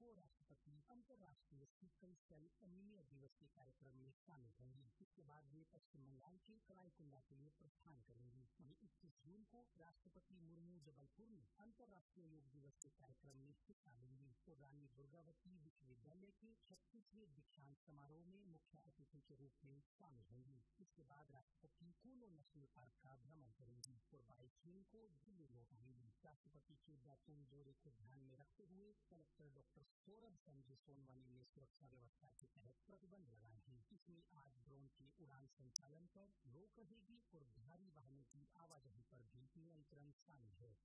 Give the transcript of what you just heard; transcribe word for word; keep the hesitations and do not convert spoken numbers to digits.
को राष्ट्रपति अंतर्राष्ट्रीय सिकल सेल एनीमिया दिवस के कार्यक्रम में शामिल होंगी। इसके बाद वे पश्चिम बंगाल के सरायकुंडा के लिए प्रस्थान करेंगी। वहीं इक्कीस जून को राष्ट्रपति मुर्मू जबलपुर में अंतर्राष्ट्रीय योग दिवस के कार्यक्रम में हिस्सा लेंगी तो रानी दुर्गावती विश्वविद्यालय के छत्तीसवें दीक्षांत समारोह में मुख्य अतिथि के रूप में शामिल होंगी। इसके बाद राष्ट्रपति कूनो नेशनल पार्क का भ्रमण करेंगी और बाईस जून को दिल्ली लौट आएंगी। राष्ट्रपति के बैतूल दौरे को ध्यान में रखते हुए कलेक्टर डॉक्टर सौरभ संजय सोनवानी ने सुरक्षा व्यवस्था के तहत प्रतिबंध लगाए हैं। इसमें आज ड्रोन के उड़ान संचालन पर रोक रहेगी और भारी वाहनों की आवाजाही पर भी नियंत्रण शामिल है।